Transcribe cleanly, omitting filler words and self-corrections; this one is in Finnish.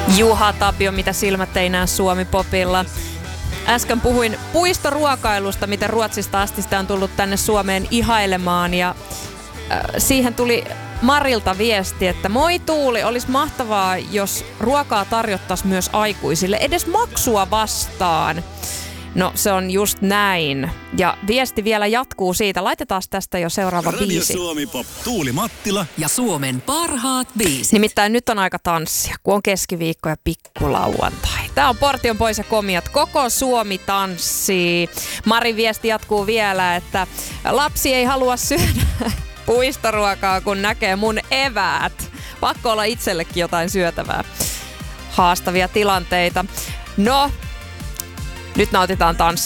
Juha Tapio, mitä silmät ei näe Suomi-popilla. Äsken puhuin puistoruokailusta, miten Ruotsista asti sitä on tullut tänne Suomeen ihailemaan. Ja siihen tuli Marilta viesti, että moi Tuuli, olisi mahtavaa, jos ruokaa tarjottaisiin myös aikuisille, edes maksua vastaan. No se on just näin. Ja viesti vielä jatkuu siitä. Laitetaan tästä jo seuraava biisi. Radio Suomi Pop, Tuuli Mattila ja Suomen parhaat biisit. Nimittäin nyt on aika tanssia, kun on keskiviikko ja pikkulauantai. Tää on Portion pois ja komiat. Koko Suomi tanssii. Marin viesti jatkuu vielä, että lapsi ei halua syödä puistoruokaa, kun näkee mun eväät. Pakko olla itsellekin jotain syötävää. Haastavia tilanteita. No, nyt nautitaan tanssia.